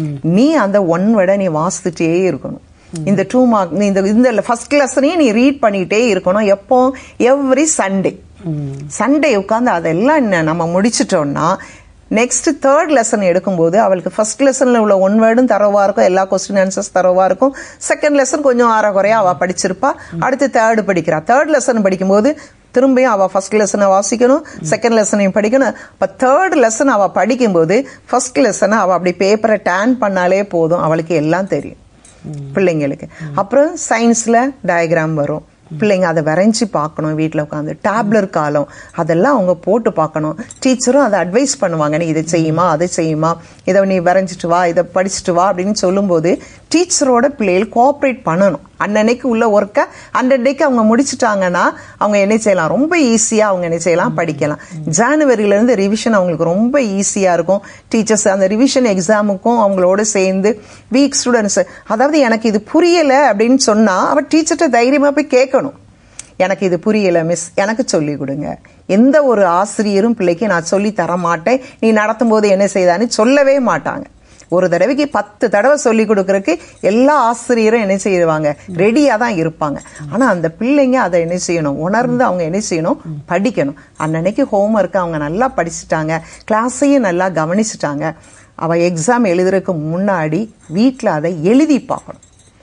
நீ அந்த ஒன் வேர்டை நீ வாசிச்சுட்டே இருக்கணும். இந்த டூ மார்க் இந்த இந்த ஃபர்ஸ்ட் லெசனையும் நீ ரீட் பண்ணிட்டே இருக்கணும். எப்போ? Every Sunday. சண்டே உட்காந்து அதெல்லாம் நம்ம முடிச்சிட்டோம்னா நெக்ஸ்ட் தேர்ட் லெசன் எடுக்கும்போது அவளுக்கு ஃபர்ஸ்ட் லெசன்ல உள்ள ஒன் வேர்டும் தரவா இருக்கும், எல்லா கொஸ்டின் ஆன்சர்ஸ் தரவா இருக்கும். செகண்ட் லெசன் கொஞ்சம் ஆற குறையா அவ படிச்சிருப்பா. அடுத்து தேர்டு படிக்கிறா. தேர்ட் லெசன் படிக்கும்போது திரும்பியும் அவ ஃபர்ஸ்ட் லெசனை வாசிக்கணும், செகண்ட் லெசனையும் படிக்கணும். இப்ப தேர்ட் லெசன் அவ படிக்கும்போது ஃபர்ஸ்ட் லெசனை அவ அப்படி பேப்பரை டேன் பண்ணாலே போதும், அவளுக்கு எல்லாம் தெரியும் பிள்ளைங்களுக்கு. அப்புறம் சயின்ஸ்ல டயக்ராம் வரும், பிள்ளைங்க அதை வரைஞ்சி பார்க்கணும். வீட்டில் உட்காந்து டேப்லர் காலம் அதெல்லாம் அவங்க போட்டு பார்க்கணும். டீச்சரும் அதை அட்வைஸ் பண்ணுவாங்க, நீ இதை செய்யுமா அதை செய்யுமா, இதை நீ வரைஞ்சிட்டு வா, இதை படிச்சுட்டு வா அப்படின்னு சொல்லும்போது டீச்சரோட பிள்ளைகள் கோஆப்ரேட் பண்ணணும். அன்னன்னைக்கு உள்ள ஒர்க்கை அன்னன்னைக்கு அவங்க முடிச்சுட்டாங்கன்னா அவங்க என்ன செய்யலாம், ரொம்ப ஈஸியா அவங்க என்ன செய்யலாம், படிக்கலாம். ஜனவரியில இருந்து ரிவிஷன் அவங்களுக்கு ரொம்ப ஈஸியா இருக்கும். டீச்சர்ஸ் அந்த ரிவிஷன் எக்ஸாமுக்கும் அவங்களோட சேர்ந்து வீக் ஸ்டூடெண்ட்ஸ், அதாவது எனக்கு இது புரியல அப்படின்னு சொன்னா அவ டீச்சர்கிட்ட தைரியமா போய் கேட்கணும். எனக்கு இது புரியல மிஸ், எனக்கு சொல்லி கொடுங்க. எந்த ஒரு ஆசிரியரும் பிள்ளைக்கு நான் சொல்லி தர மாட்டேன், நீ நடத்தும் போது என்ன செய்தான்னு சொல்லவே மாட்டாங்க. ஒரு தடவைக்கு பத்து தடவை சொல்லி கொடுக்கறதுக்கு எல்லா ஆசிரியரும் என்ன செய்வாங்க, ரெடியா தான் இருப்பாங்க. ஆனா அந்த பிள்ளைங்க அதை என்ன செய்யணும், உணர்ந்து அவங்க என்ன செய்யணும், படிக்கணும். அன்னன்னைக்கு ஹோம் ஒர்க் அவங்க நல்லா படிச்சுட்டாங்க, கிளாஸையும் நல்லா கவனிச்சுட்டாங்க. அவ எக்ஸாம் எழுதுறதுக்கு முன்னாடி வீட்டில் அதை எழுதி பார்க்கணும்.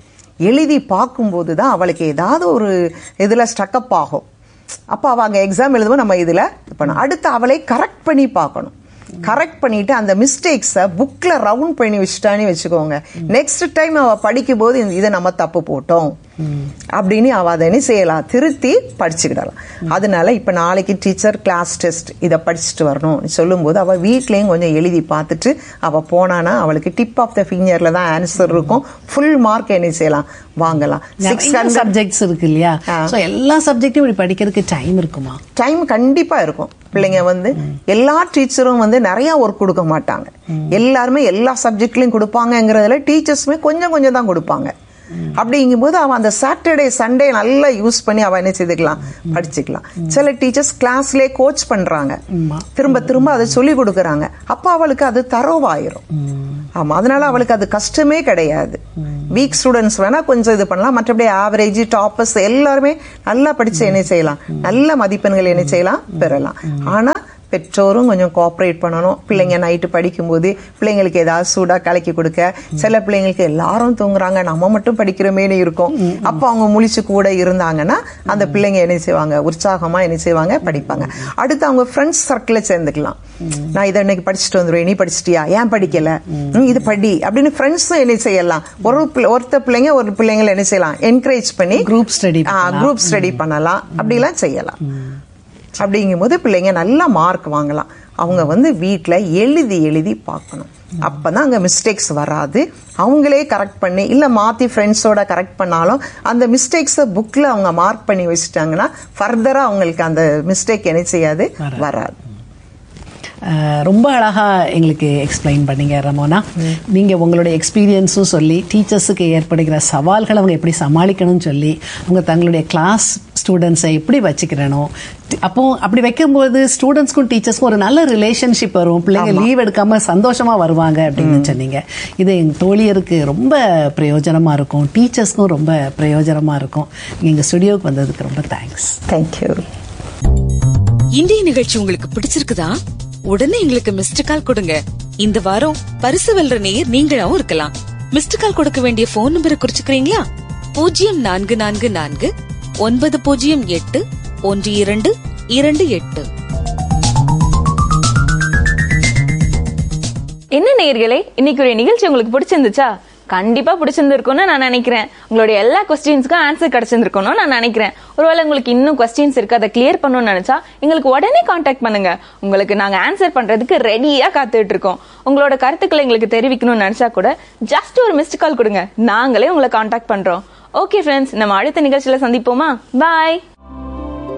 எழுதி பார்க்கும்போது தான் அவளுக்கு ஏதாவது ஒரு இதுல ஸ்டக்கப் ஆகும். அப்போ அவ அங்க எக்ஸாம் எழுதுவோம், நம்ம இதுல பண்ணணும். அடுத்து அவளை கரெக்ட் பண்ணி பார்க்கணும். கரெக்ட் பண்ணிட்டு அந்த மிஸ்டேக்ஸை புக்ல ரவுண்ட் பண்ணி வச்சுட்டானே வச்சுக்கோங்க. நெக்ஸ்ட் டைம் அவ படிக்கும் போது இதை நம்ம தப்பு போட்டோம் அப்படின்னு அவ அதை என்ன செய்யலாம், திருத்தி படிச்சுக்கிடலாம். அதனால இப்ப நாளைக்கு டீச்சர் கிளாஸ் டெஸ்ட் இதை படிச்சுட்டு வரணும் சொல்லும் போது அவ வீட்லயும் கொஞ்சம் எழுதி பார்த்துட்டு அவ போனானா அவளுக்கு டிப் ஆஃப் த ஃபிங்கர்ல தான் ஆன்சர் இருக்கும். ஃபுல் மார்க் என்ன செய்யலாம், வாங்கலாம். சப்ஜெக்ட்ஸ் இருக்கு இல்லையா, எல்லா சப்ஜெக்டும் இப்படி படிக்கிறதுக்கு டைம் இருக்குமா? டைம் கண்டிப்பா இருக்கும். பிள்ளைங்க வந்து எல்லா டீச்சரும் வந்து நிறைய ஒர்க் கொடுக்க மாட்டாங்க, எல்லாருமே எல்லா சப்ஜெக்ட்லயும் கொடுப்பாங்கிறதுல டீச்சர்ஸுமே கொஞ்சம் கொஞ்சம் தான் கொடுப்பாங்க. அப்படிங்கும் போது அவன் அந்த சாட்டர்டே சண்டே நல்லா யூஸ் பண்ணி அவன் என்ன செய்துக்கலாம், படிச்சுக்கலாம். சில டீச்சர்ஸ் கிளாஸ்லயே கோச் பண்றாங்க, திரும்ப திரும்ப அதை சொல்லி கொடுக்கறாங்க. அப்ப அவளுக்கு அது தரோவாயிரும். ஆமா, அதனால அவளுக்கு அது கஷ்டமே கிடையாது. வீக் ஸ்டூடெண்ட்ஸ் வேணா கொஞ்சம் இது பண்ணலாம், மற்றபடி ஆவரேஜ் டாப்பர்ஸ் எல்லாருமே நல்லா படிச்சு என்ன செய்யலாம், நல்ல மதிப்பெண்கள் என்ன செய்யலாம், பெறலாம். ஆனா பெற்றோரும் கொஞ்சம் கோஆப்ரேட் பண்ணணும். பிள்ளைங்க நைட்டு படிக்கும்போது பிள்ளைங்களுக்கு ஏதாவது சூடா கலக்கி கொடுக்க. சில பிள்ளைங்களுக்கு எல்லாரும் தூங்குறாங்க, நம்ம மட்டும் படிக்கிறோமேனு இருக்கும். அப்ப அவங்க முழிச்சு கூட இருந்தாங்கன்னா அந்த பிள்ளைங்க என்ன செய்வாங்க, உற்சாகமா என்ன செய்வாங்க, படிப்பாங்க. அடுத்து அவங்க ஃப்ரெண்ட்ஸ் சர்க்கிள சேர்ந்துக்கலாம். நான் இதை இன்னைக்கு படிச்சுட்டு வந்துருவேன், நீ படிச்சிட்டியா, ஏன் படிக்கல, இது படி அப்படின்னு ஃப்ரெண்ட்ஸும் என்ன செய்யலாம். ஒரு ஒருத்த பிள்ளைங்க ஒரு பிள்ளைங்களை என்ன செய்யலாம், என்கரேஜ் பண்ணி குரூப் ஸ்டடி குரூப் ஸ்டடி பண்ணலாம், அப்படிலாம் செய்யலாம். அப்படிங்கும் போது பிள்ளைங்க நல்ல மார்க் வாங்கலாம். அவங்க வந்து வீட்டில் எழுதி எழுதி பார்க்கணும். அப்பதான் அங்க மிஸ்டேக்ஸ் வராது. அவங்களே கரெக்ட் பண்ணி இல்ல மாத்தி ஃப்ரெண்ட்ஸோட கரெக்ட் பண்ணாலும் அந்த மிஸ்டேக்ஸை புக்ல அவங்க மார்க் பண்ணி வச்சுட்டாங்கன்னா ஃபர்தரா அவங்களுக்கு அந்த மிஸ்டேக் என்ன செய்யாது, வராது. ரொம்ப அழகா எங்களுக்கு எக்ஸ்பிளைன் பண்ணீங்க ரமோனா. நீங்க உங்களுடைய எக்ஸ்பீரியன்ஸும் சொல்லி, டீச்சர்ஸுக்கு ஏற்படுகிற சவால்களை அவங்க எப்படி சமாளிக்கணும்னு சொல்லி, அவங்க தங்களுடைய கிளாஸ் ஸ்டூடெண்ட்ஸை எப்படி வச்சுக்கிறணும், அப்போ அப்படி வைக்கும்போது ஸ்டூடெண்ட்ஸ்க்கும் டீச்சர்ஸ்க்கும் ஒரு நல்ல ரிலேஷன்ஷிப் வரும், பிள்ளைங்க லீவ் எடுக்காம சந்தோஷமா வருவாங்க அப்படின்னு சொன்னீங்க. இது எங்க தோழியருக்கு ரொம்ப பிரயோஜனமா இருக்கும், டீச்சர்ஸ்க்கும் ரொம்ப பிரயோஜனமா இருக்கும். எங்க ஸ்டுடியோவுக்கு வந்ததுக்கு ரொம்ப தேங்க்ஸ். தேங்க்யூ. இன்றைய நிகழ்ச்சி உங்களுக்கு பிடிச்சிருக்குதா? உடனே எங்களுக்கு மிஸ்டு கால் கொடுங்க. இந்த வாரம் பரிசு வெல்ற நேயர் நீங்களாவும் இருக்கலாம். மிஸ்டு கால் கொடுக்க வேண்டிய போன் நம்பரை குறிச்சுக்கிறீங்களா? பூஜ்ஜியம் நான்கு நான்கு நான்கு ஒன்பது பூஜ்ஜியம் எட்டு ஒன்று இரண்டு இரண்டு எட்டு. என்ன நேயர்களே, இன்னைக்கு ஒரு நிகழ்ச்சி உங்களுக்கு பிடிச்சிருந்துச்சா? கண்டிப்பா பிடிச்சிருந்திருக்கும்னு நான் நினைக்கிறேன். உங்களுடைய எல்லா கொஸ்டின்ஸ்க்கும் ஆன்சர் கிடைச்சிருந்திருக்கணும் நான் நினைக்கிறேன். ஒருவேளை உங்களுக்கு இன்னும் கொஸ்டின்ஸ் இருக்கு, அதை கிளியர் பண்ணணும்னு நினைச்சா எங்களுக்கு உடனே கான்டாக்ட் பண்ணுங்க. உங்களுக்கு நாங்க ஆன்சர் பண்றதுக்கு ரெடியா காத்துட்டு இருக்கோம். உங்களோட கருத்துக்களை எங்களுக்கு தெரிவிக்கணும்னு நினைச்சா கூட ஜஸ்ட் ஒரு மிஸ்டு கால் கொடுங்க, நாங்களே உங்களை கான்டாக்ட் பண்றோம். ஓகே ஃப்ரெண்ட்ஸ், நம்ம அடுத்த நிகழ்ச்சியில சந்திப்போமா? பாய்.